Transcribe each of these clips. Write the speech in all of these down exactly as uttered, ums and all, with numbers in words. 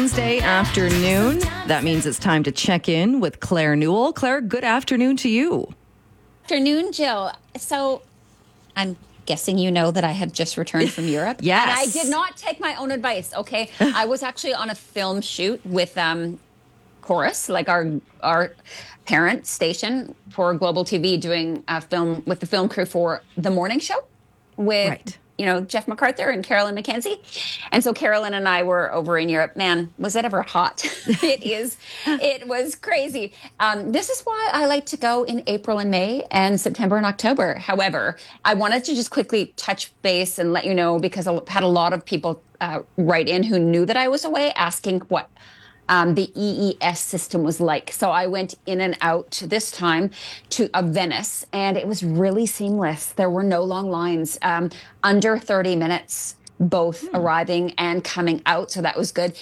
Wednesday afternoon. That means it's time to check in with Claire Newell. Claire, good afternoon to you. Afternoon, Jill. So I'm guessing you know that I have just returned from Europe. Yes. And I did not take my own advice, okay? I was actually on a film shoot with um, Chorus, like our our parent station for Global T V, doing a film with the film crew for The Morning Show with, Right. you know, Jeff MacArthur and Carolyn McKenzie. And so Carolyn and I were over in Europe. Man, was it ever hot? It is. It was crazy. Um, this is why I like to go in April and May and September and October. However, I wanted to just quickly touch base and let you know, because I had a lot of people uh, write in who knew that I was away, asking what Um, the E E S system was like. So I went in and out this time to uh, Venice, and it was really seamless. There were no long lines, um, under thirty minutes, both hmm. arriving and coming out. So that was good.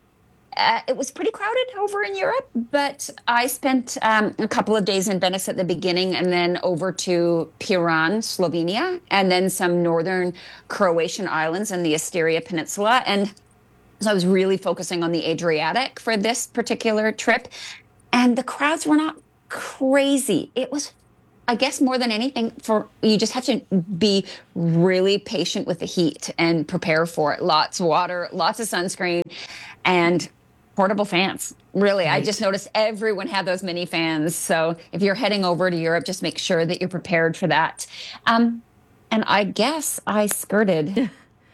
Uh, it was pretty crowded over in Europe, but I spent um, a couple of days in Venice at the beginning, and then over to Piran, Slovenia, and then some northern Croatian islands and the Asteria Peninsula. And so I was really focusing on the Adriatic for this particular trip. And the crowds were not crazy. It was, I guess, more than anything, for you just have to be really patient with the heat and prepare for it. Lots of water, lots of sunscreen, and portable fans. Really, right. I just noticed everyone had those mini fans. So if you're heading over to Europe, just make sure that you're prepared for that. Um, and I guess I skirted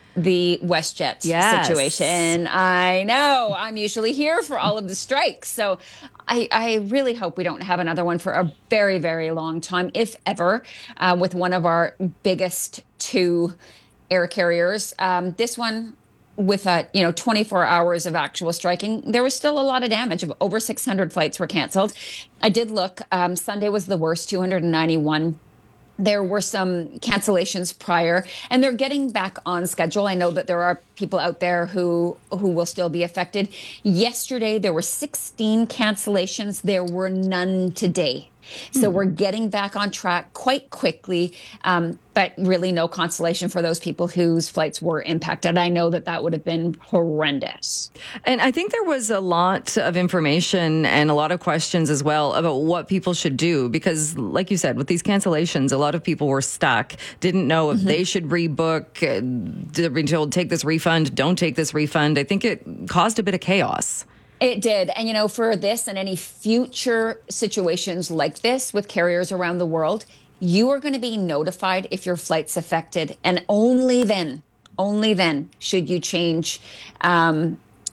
the WestJet yes. situation. I know I'm usually here for all of the strikes. So I, I really hope we don't have another one for a very, very long time, if ever, uh, with one of our biggest two air carriers. Um, this one, with a, you know, twenty-four hours of actual striking, there was still a lot of damage. Over six hundred flights were canceled. I did look. Um, Sunday was the worst, two hundred ninety-one. There were some cancellations prior, and they're getting back on schedule. I know that there are people out there who who will still be affected. Yesterday, there were sixteen cancellations. There were none today. So we're getting back on track quite quickly, um, but really no consolation for those people whose flights were impacted. I know that that would have been horrendous. And I think there was a lot of information and a lot of questions as well about what people should do, because like you said, with these cancellations, a lot of people were stuck, didn't know if mm-hmm. they should rebook, uh, they're being told, take this refund, don't take this refund. I think it caused a bit of chaos. It did. And, you know, for this and any future situations like this with carriers around the world, you are going to be notified if your flight's affected. And only then, only then should you change um,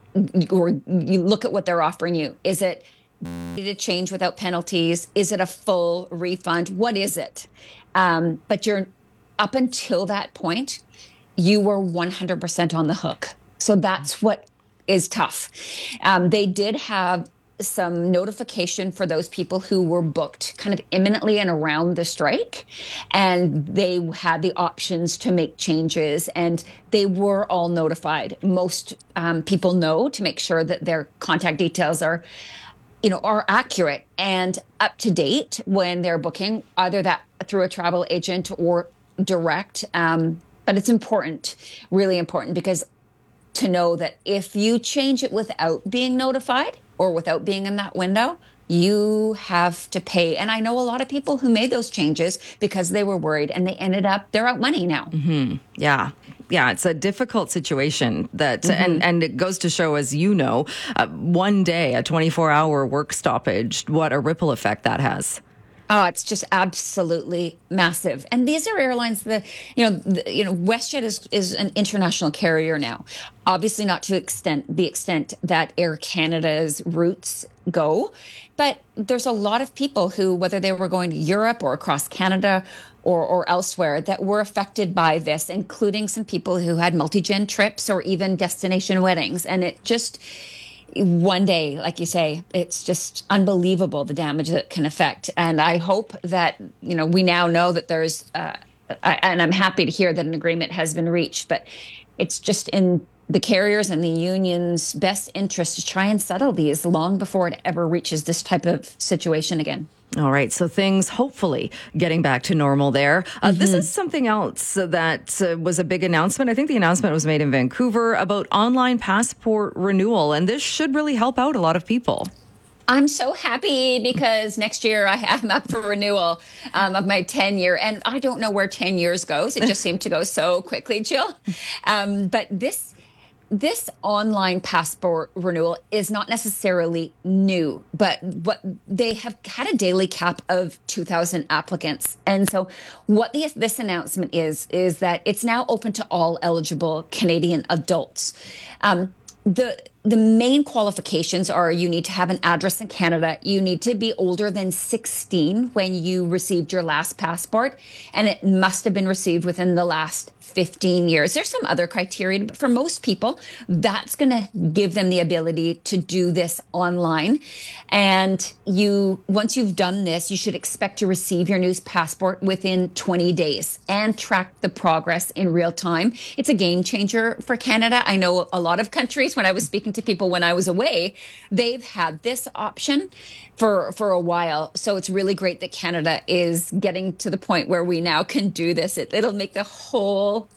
or you look at what they're offering you. Is it a change without penalties? Is it a full refund? What is it? Um, but you're up until that point, you were one hundred percent on the hook. So that's what is tough. Um, they did have some notification for those people who were booked kind of imminently and around the strike, and they had the options to make changes, and they were all notified. Most um, people know to make sure that their contact details are, you know, are accurate and up to date when they're booking, either that through a travel agent or direct. Um, but it's important, really important, because to know that if you change it without being notified or without being in that window, you have to pay. And I know a lot of people who made those changes because they were worried, and they ended up, they're out money now. Mm-hmm. Yeah. Yeah, it's a difficult situation that, mm-hmm. and, and it goes to show, as you know, uh, one day, a twenty-four hour work stoppage, what a ripple effect that has. Oh, it's just absolutely massive. And these are airlines that, you know, the, you know, WestJet is, is an international carrier now. Obviously not to extent the extent that Air Canada's routes go, but there's a lot of people who, whether they were going to Europe or across Canada or, or elsewhere, that were affected by this, including some people who had multi-gen trips or even destination weddings. And it just, one day, like you say, it's just unbelievable the damage that it can affect. And I hope that, you know, we now know that there's, uh, I, and I'm happy to hear that an agreement has been reached, but it's just in the carriers and the union's best interest to try and settle these long before it ever reaches this type of situation again. All right. So things hopefully getting back to normal there. Uh, mm-hmm. This is something else that uh, was a big announcement. I think the announcement was made in Vancouver about online passport renewal, and this should really help out a lot of people. I'm so happy because next year I am up for renewal um, of my ten year, and I don't know where ten years goes. It just seemed to go so quickly, Jill. Um, but this this online passport renewal is not necessarily new, but what they have had a daily cap of two thousand applicants. And so what the, this announcement is, is that it's now open to all eligible Canadian adults. Um, the The main qualifications are you need to have an address in Canada. You need to be older than sixteen when you received your last passport, and it must have been received within the last fifteen years. There's some other criteria, but for most people, that's going to give them the ability to do this online. And you, once you've done this, you should expect to receive your new passport within twenty days and track the progress in real time. It's a game changer for Canada. I know a lot of countries, when I was speaking to people when I was away, they've had this option for for a while. So it's really great that Canada is getting to the point where we now can do this. It, it'll make the whole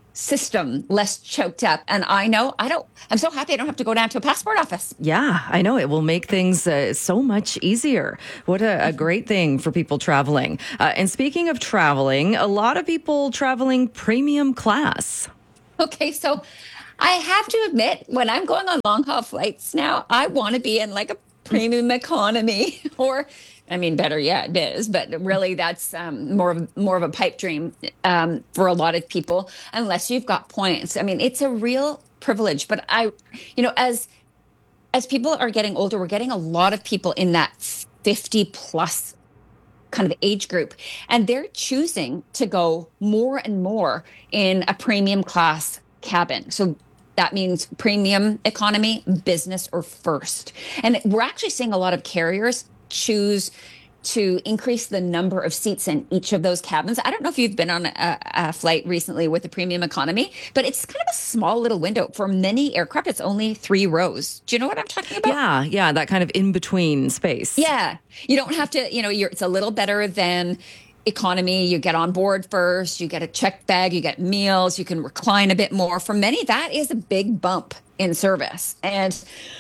system less choked up. And I know I don't, I'm so happy I don't have to go down to a passport office. Yeah, I know. It will make things uh, so much easier. What a, a great thing for people traveling. Uh, and speaking of traveling, a lot of people traveling premium class. Okay, so I have to admit, when I'm going on long haul flights now, I want to be in like a premium economy, or, I mean, better yet, it is, but really that's um, more of more of a pipe dream um, for a lot of people, unless you've got points. I mean, it's a real privilege. But I, you know, as as people are getting older, we're getting a lot of people in that fifty plus kind of age group, and they're choosing to go more and more in a premium class cabin. So that means premium economy, business, or first. And we're actually seeing a lot of carriers choose to increase the number of seats in each of those cabins. I don't know if you've been on a, a flight recently with the premium economy, but it's kind of a small little window. For many aircraft, it's only three rows. Do you know what I'm talking about? Yeah, yeah, that kind of in-between space. Yeah. You don't have to, you know, you're, it's a little better than economy. You get on board first, you get a checked bag, you get meals, you can recline a bit more. For many, that is a big bump in service. And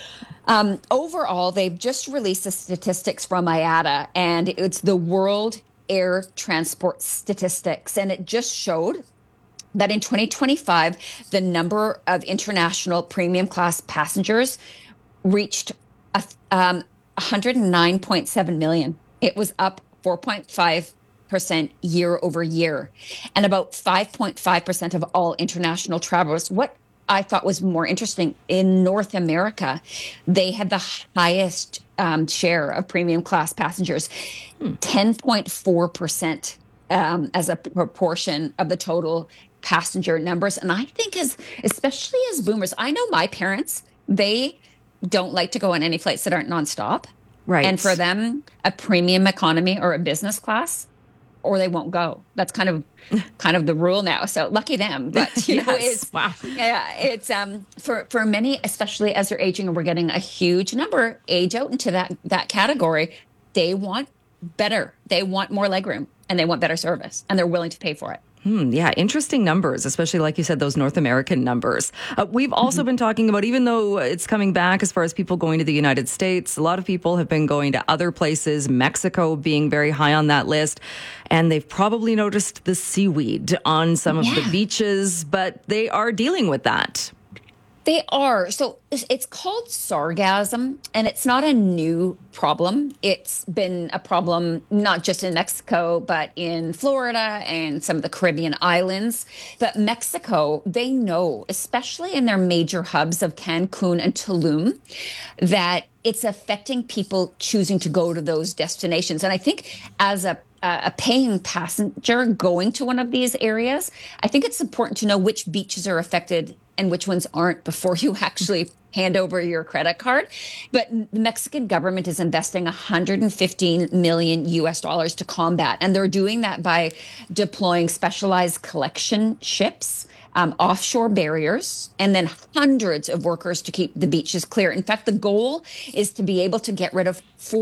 um, overall, they've just released the statistics from I A T A, and it's the World Air Transport Statistics. And it just showed that in twenty twenty-five, the number of international premium class passengers reached a, um, one hundred nine point seven million. It was up four point five percent year over year, and about five point five percent of all international travelers. What I thought was more interesting, in North America, they had the highest um, share of premium class passengers, hmm. ten point four percent um, as a proportion of the total passenger numbers. And I think as, especially as boomers, I know my parents, they don't like to go on any flights that aren't nonstop. Right. And for them, a premium economy or a business class, or they won't go. That's kind of kind of the rule now. So lucky them. But you yes. know, it's wow. Yeah, it's um for for many, especially as they're aging, and we're getting a huge number age out into that that category. They want better. They want more legroom, and they want better service, and they're willing to pay for it. Hmm, yeah, interesting numbers, especially like you said, those North American numbers. Uh, we've also mm-hmm. been talking about, even though it's coming back as far as people going to the United States, a lot of people have been going to other places, Mexico being very high on that list. And they've probably noticed the seaweed on some of yeah. the beaches, but they are dealing with that. They are. So it's called sargassum, and it's not a new problem. It's been a problem not just in Mexico, but in Florida and some of the Caribbean islands. But Mexico, they know, especially in their major hubs of Cancun and Tulum, that it's affecting people choosing to go to those destinations. And I think as a a paying passenger going to one of these areas, I think it's important to know which beaches are affected and which ones aren't before you actually hand over your credit card. But the Mexican government is investing one hundred fifteen million U S dollars to combat. And they're doing that by deploying specialized collection ships, um, offshore barriers, and then hundreds of workers to keep the beaches clear. In fact, the goal is to be able to get rid of four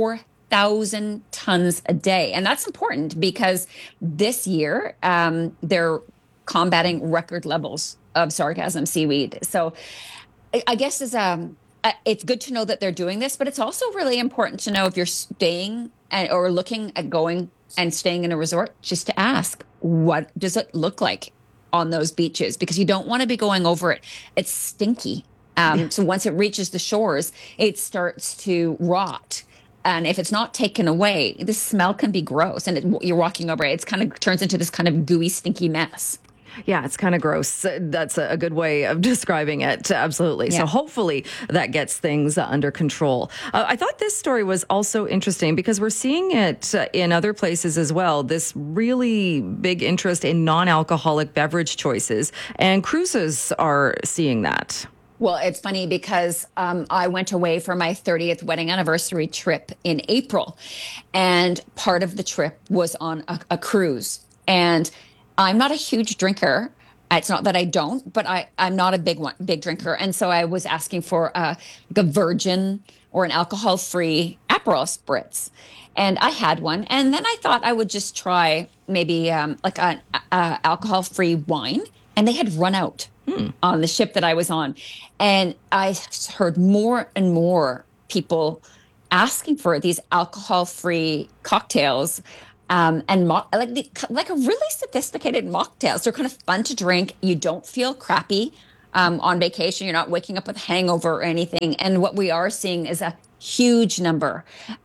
thousand tons a day. And that's important because this year um, they're combating record levels of sargassum seaweed. So I, I guess as um, uh, it's good to know that they're doing this, but it's also really important to know if you're staying and, or looking at going and staying in a resort, just to ask, what does it look like on those beaches? Because you don't want to be going over it. It's stinky. Um, yeah. So once it reaches the shores, it starts to rot. And if it's not taken away, the smell can be gross. And it, you're walking over it, it's kind of turns into this kind of gooey, stinky mess. Yeah, it's kind of gross. That's a good way of describing it. Absolutely. Yeah. So hopefully that gets things under control. Uh, I thought this story was also interesting because we're seeing it in other places as well. This really big interest in non-alcoholic beverage choices, and cruises are seeing that. Well, it's funny because um, I went away for my thirtieth wedding anniversary trip in April, and part of the trip was on a, a cruise. And I'm not a huge drinker. It's not that I don't, but I, I'm not a big one, big drinker. And so I was asking for a, like a virgin or an alcohol-free Aperol Spritz. And I had one. And then I thought I would just try maybe um, like an alcohol-free wine. And they had run out hmm. on the ship that I was on. And I heard more and more people asking for these alcohol-free cocktails. Um, and mo- like the, like a really sophisticated mocktails. They're kind of fun to drink. You don't feel crappy um, on vacation. You're not waking up with a hangover or anything. And what we are seeing is a huge number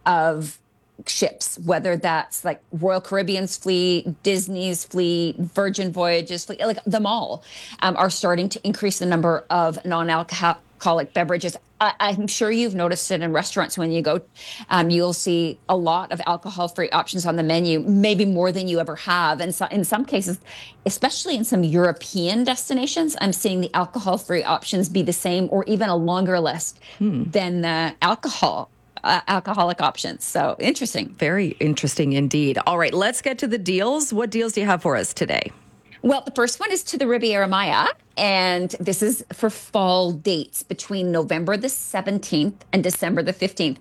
of ships, whether that's like Royal Caribbean's fleet, Disney's fleet, Virgin Voyages fleet, like them all um, are starting to increase the number of non-alcoholic beverages. I, I'm sure you've noticed it in restaurants when you go. Um, you'll see a lot of alcohol-free options on the menu, maybe more than you ever have. And so in some cases, especially in some European destinations, I'm seeing the alcohol-free options be the same or even a longer list hmm. than the alcohol. Uh, alcoholic options. So interesting. Very interesting indeed. All right, let's get to the deals. What deals do you have for us today? Well, the first one is to the Riviera Maya, and this is for fall dates between November the seventeenth and December the fifteenth.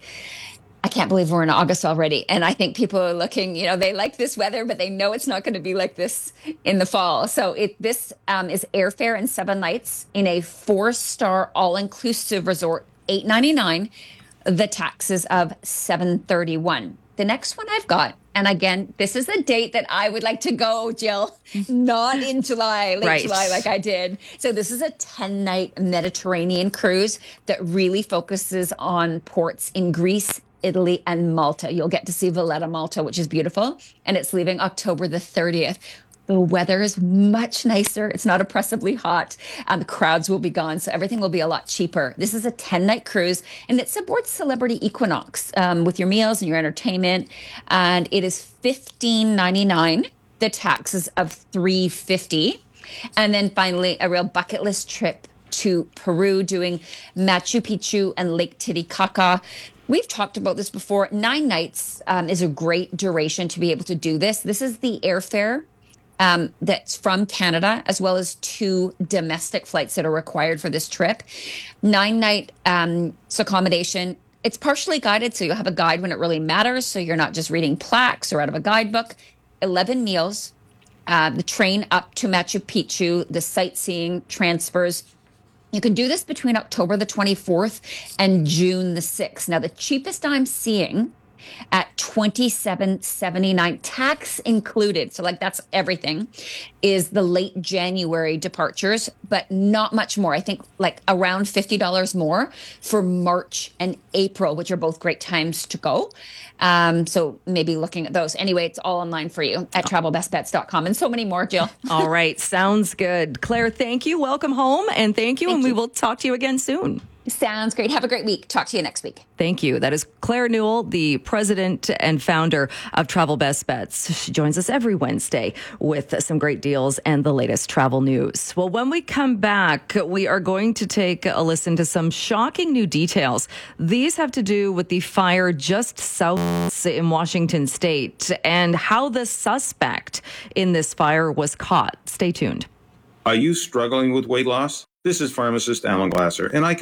I can't believe we're in August already. And I think people are looking, you know, they like this weather, but they know it's not going to be like this in the fall. So it, this um, is airfare and seven nights in a four-star all-inclusive resort, eight ninety-nine. The taxes of seven thirty-one. The next one I've got, and again, this is a date that I would like to go, Jill, not in July, late right. July like I did. So this is a ten-night Mediterranean cruise that really focuses on ports in Greece, Italy, and Malta. You'll get to see Valletta, Malta, which is beautiful, and it's leaving October the thirtieth. The weather is much nicer. It's not oppressively hot. Um, the crowds will be gone, so everything will be a lot cheaper. This is a ten-night cruise, and it's aboard Celebrity Equinox um, with your meals and your entertainment, and it is fifteen ninety-nine. The taxes of three fifty, and then finally a real bucket list trip to Peru, doing Machu Picchu and Lake Titicaca. We've talked about this before. Nine nights um, is a great duration to be able to do this. This is the airfare Um, that's from Canada, as well as two domestic flights that are required for this trip. Nine night um, accommodation. It's partially guided, so you'll have a guide when it really matters. So you're not just reading plaques or out of a guidebook. eleven meals, uh, the train up to Machu Picchu, the sightseeing transfers. You can do this between October the twenty-fourth and June the sixth. Now, the cheapest I'm seeing at twenty-seven seventy-nine, tax included, so like that's everything, is the late January departures, but not much more. I think like around fifty dollars more for March and April, which are both great times to go. Um, so maybe looking at those. Anyway, it's all online for you at travel best bets dot com, and so many more, Jill. All right, sounds good. Claire, thank you. Welcome home, and thank you, thank and you. We will talk to you again soon. Sounds great. Have a great week. Talk to you next week. Thank you. That is Claire Newell, the president and founder of Travel Best Bets. She joins us every Wednesday with some great deals and the latest travel news. Well, when we come back, we are going to take a listen to some shocking new details. These have to do with the fire just south in Washington state and how the suspect in this fire was caught. Stay tuned. Are you struggling with weight loss? This is pharmacist Alan Glasser, and I can help.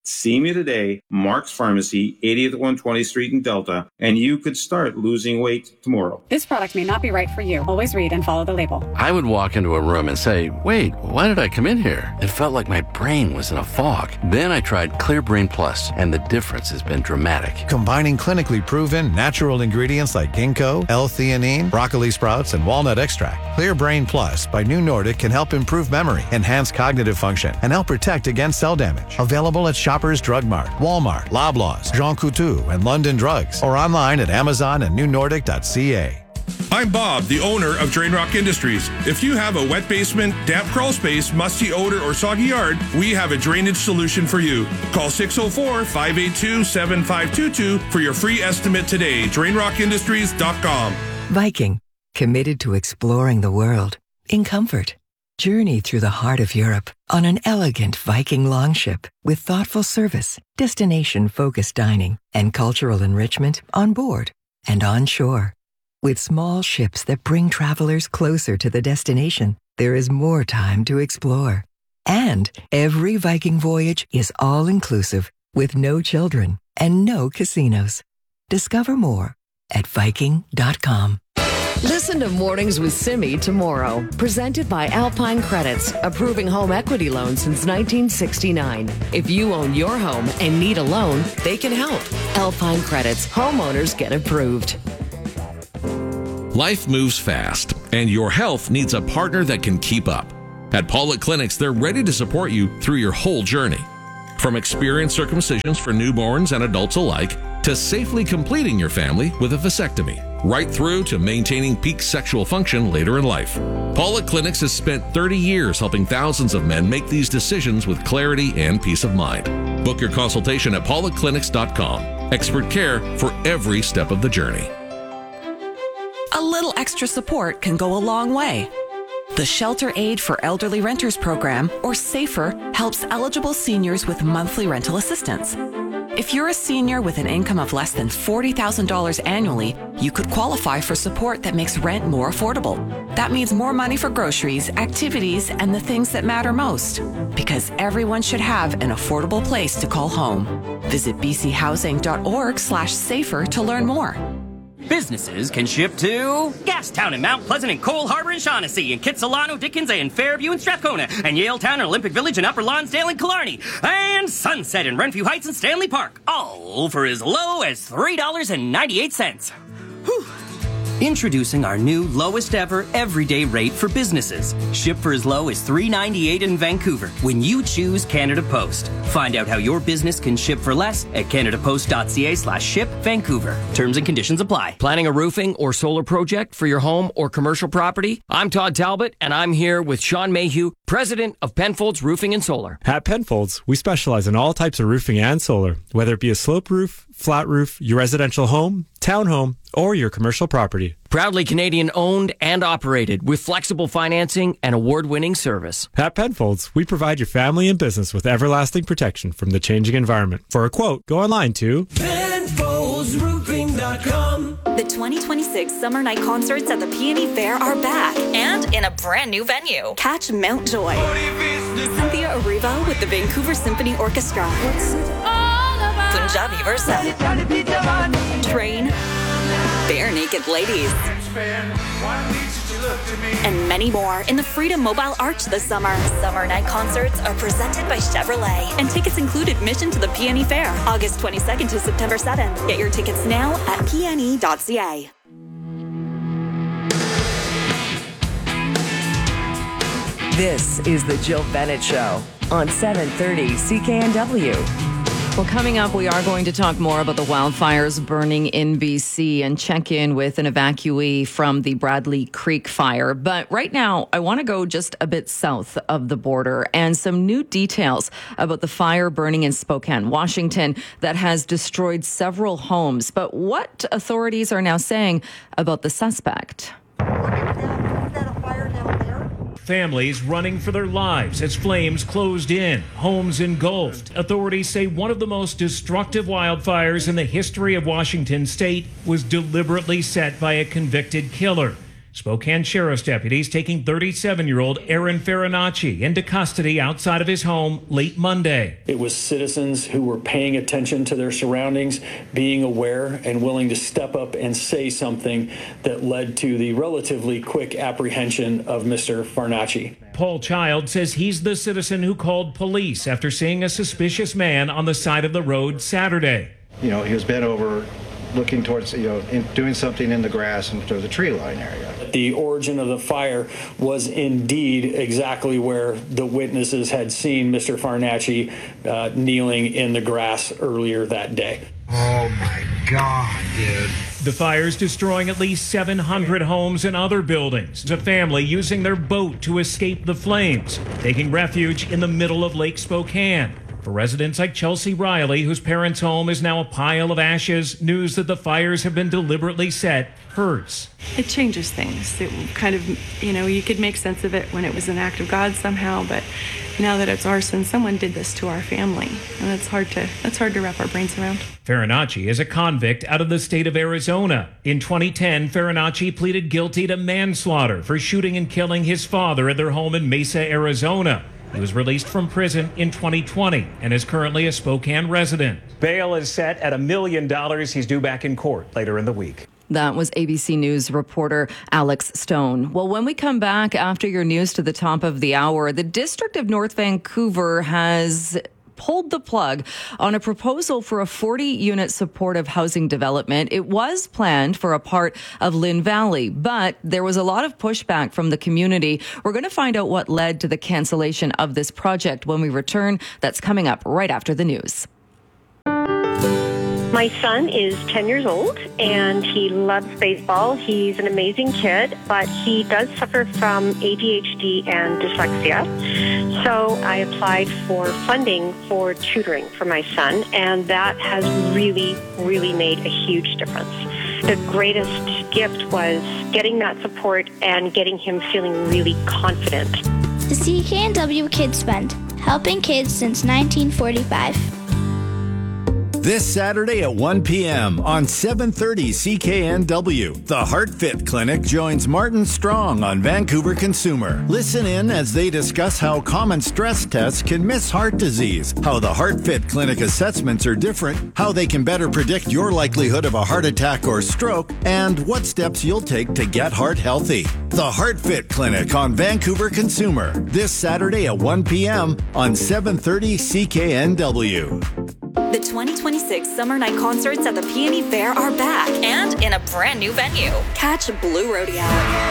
See me today, Mark's Pharmacy, eightieth one hundred twentieth Street in Delta, and you could start losing weight tomorrow. This product may not be right for you. Always read and follow the label. I would walk into a room and say, wait, why did I come in here? It felt like my brain was in a fog. Then I tried Clear Brain Plus, and the difference has been dramatic. Combining clinically proven natural ingredients like ginkgo, L-theanine, broccoli sprouts, and walnut extract, Clear Brain Plus by New Nordic can help improve memory, enhance cognitive function, and help protect against cell damage. Available at Shoppers Drug Mart, Walmart, Loblaws, Jean Coutu, and London Drugs, or online at Amazon and new nordic dot c a. I'm Bob, the owner of Drain Rock Industries. If you have a wet basement, damp crawl space, musty odor, or soggy yard, we have a drainage solution for you. Call six oh four, five eight two, seven five two two for your free estimate today. drain rock industries dot com. Viking, committed to exploring the world in comfort. Journey through the heart of Europe on an elegant Viking longship with thoughtful service, destination-focused dining, and cultural enrichment on board and on shore. With small ships that bring travelers closer to the destination, there is more time to explore. And every Viking voyage is all-inclusive with no children and no casinos. Discover more at Viking dot com. Listen to Mornings with Simi tomorrow, presented by Alpine Credits, approving home equity loans since nineteen sixty-nine. If you own your home and need a loan, they can help. Alpine Credits, homeowners get approved. Life moves fast, and your health needs a partner that can keep up. At Pollock Clinics, they're ready to support you through your whole journey. From experienced circumcisions for newborns and adults alike, to safely completing your family with a vasectomy, right through to maintaining peak sexual function later in life. Pollock Clinics has spent thirty years helping thousands of men make these decisions with clarity and peace of mind. Book your consultation at pollock clinics dot com. Expert care for every step of the journey. A little extra support can go a long way. The Shelter Aid for Elderly Renters program, or SAFER, helps eligible seniors with monthly rental assistance. If you're a senior with an income of less than forty thousand dollars annually, you could qualify for support that makes rent more affordable. That means more money for groceries, activities, and the things that matter most. Because everyone should have an affordable place to call home. Visit b c housing dot org slash safer to learn more. Businesses can ship to Gastown and Mount Pleasant and Cole Harbor and Shaughnessy and Kitsilano, Dickens and Fairview and Strathcona and Yaletown and Olympic Village and Upper Lonsdale and Killarney and Sunset and Renfrew Heights and Stanley Park, all for as low as three dollars and ninety-eight cents. Whew. Introducing our new lowest ever everyday rate for businesses. Ship for as low as three dollars and ninety-eight cents in Vancouver when you choose Canada Post. Find out how your business can ship for less at canada post dot c a slash ship Vancouver. Terms and conditions apply. Planning a roofing or solar project for your home or commercial property? I'm Todd Talbot, and I'm here with Sean Mayhew, president of Penfolds Roofing and Solar. At Penfolds, we specialize in all types of roofing and solar, whether it be a slope roof, flat roof, your residential home, townhome, or your commercial property. Proudly Canadian owned and operated with flexible financing and award-winning service. At Penfolds, we provide your family and business with everlasting protection from the changing environment. For a quote, go online to Penfolds Roofing dot com. The twenty twenty-six Summer Night Concerts at the Peony Fair are back and in a brand new venue. Catch Mount Joy, Cynthia Erivo with the Vancouver Symphony Orchestra, Punjabi Versa, Train, Bare Naked Ladies, and many more in the Freedom Mobile Arch this summer. Summer Night Concerts are presented by Chevrolet, and tickets include admission to the Peony Fair, August twenty-second to September seventh. Get your tickets now at p n e dot c a. This is the Jill Bennett Show on seven thirty C K N W. Well, coming up, we are going to talk more about the wildfires burning in B C and check in with an evacuee from the Bradley Creek fire. But right now, I want to go just a bit south of the border and some new details about the fire burning in Spokane, Washington, that has destroyed several homes. But what authorities are now saying about the suspect? Families running for their lives as flames closed in, homes engulfed. Authorities say one of the most destructive wildfires in the history of Washington state was deliberately set by a convicted killer. Spokane Sheriff's deputies taking thirty-seven-year-old Aaron Farinacci into custody outside of his home late Monday. It was citizens who were paying attention to their surroundings, being aware and willing to step up and say something that led to the relatively quick apprehension of Mister Farinacci. Paul Child says he's the citizen who called police after seeing a suspicious man on the side of the road Saturday. You know, he was bent over, looking towards, you know, in, doing something in the grass and through the tree line area. The origin of the fire was indeed exactly where the witnesses had seen Mister Farinacci uh, kneeling in the grass earlier that day. Oh my God, dude. The fire's destroying at least seven hundred homes and other buildings. A family using their boat to escape the flames, taking refuge in the middle of Lake Spokane. For residents like Chelsea Riley, whose parents' home is now a pile of ashes, news that the fires have been deliberately set hurts. It changes things. It kind of, you know, you could make sense of it when it was an act of God somehow, but now that it's arson, someone did this to our family, and that's hard to that's hard to wrap our brains around. Farinacci is a convict out of the state of Arizona. In twenty ten, Farinacci pleaded guilty to manslaughter for shooting and killing his father at their home in Mesa, Arizona. He was released from prison in twenty twenty and is currently a Spokane resident. Bail is set at a million dollars. He's due back in court later in the week. That was A B C News reporter Alex Stone. Well, when we come back after your news to the top of the hour, the District of North Vancouver has pulled the plug on a proposal for a forty-unit supportive housing development. It was planned for a part of Lynn Valley, but there was a lot of pushback from the community. We're going to find out what led to the cancellation of this project when we return. That's coming up right after the news. My son is ten years old, and he loves baseball. He's an amazing kid, but he does suffer from A D H D and dyslexia. So I applied for funding for tutoring for my son, and that has really, really made a huge difference. The greatest gift was getting that support and getting him feeling really confident. The C K N W Kids Fund, helping kids since nineteen forty-five. This Saturday at one p.m. on seven thirty C K N W, the HeartFit Clinic joins Martin Strong on Vancouver Consumer. Listen in as they discuss how common stress tests can miss heart disease, how the HeartFit Clinic assessments are different, how they can better predict your likelihood of a heart attack or stroke, and what steps you'll take to get heart healthy. The HeartFit Clinic on Vancouver Consumer, this Saturday at one p.m. on seven thirty C K N W. The twenty twenty-six Summer Night Concerts at the Peony Fair are back and in a brand new venue. Catch Blue Rodeo,